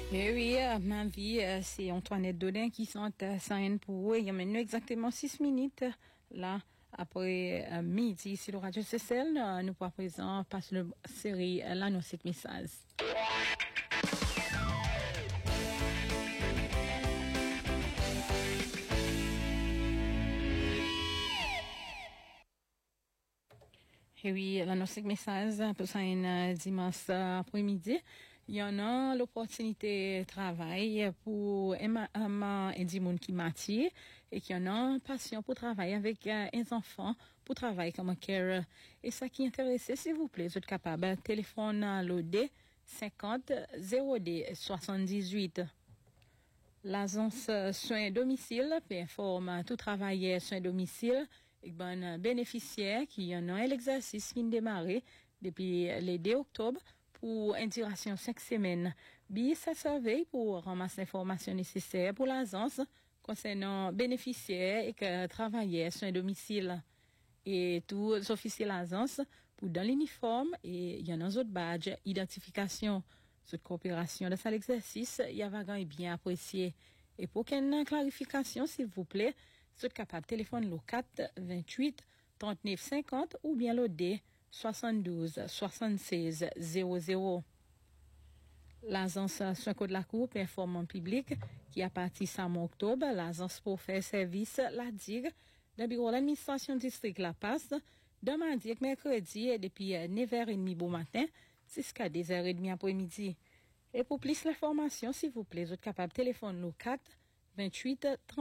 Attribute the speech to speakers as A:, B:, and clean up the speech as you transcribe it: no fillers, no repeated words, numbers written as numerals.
A: Eh oui, ma vie, c'est Antoinette Dodin qui sont sans pour eux. Il y a maintenant exactement 6 minutes là. Après midi, sur le Radio CCL, nous pas présent passe la série l'annonce de message. Et oui, l'annonce de message pour ça un dimanche après-midi. Il y en a l'opportunité de travail pour un monde qui m'attire et qui en a passion pour travailler avec un enfant, pour travailler comme un carer. Et ça qui intéresse, s'il vous plaît, vous êtes capable, téléphone à l'OD 50 0D 78. L'agence soins domicile informe tout travailleur soins domicile et ben bénéficiaire qui en a l'exercice qui démarré depuis le 2 octobre pour une duration 5 semaines. Bi ça surveille pour ramasser l'information nécessaire pour l'agence concernant bénéficiaires et que travailleurs soins domicile et tous les officiers de l'agence pour dans l'uniforme et il y en a un autre badge identification. Cette coopération de cet exercice, il y a vraiment bien apprécié. Et pour qu'une clarification, s'il vous plaît, vous êtes capable de téléphoner le 4 28 39 50 ou bien le D 72 76 00. L'agence Soin de la Cour performance publique qui a parti ça en octobre, l'agence pour faire service la DIG, le bureau de l'administration district La Passe, de mardi et mercredi et depuis 9h30 bon matin, jusqu'à 10h30 après-midi. Et pour plus d'informations, s'il vous plaît, vous êtes capable de téléphoner le 4 28 30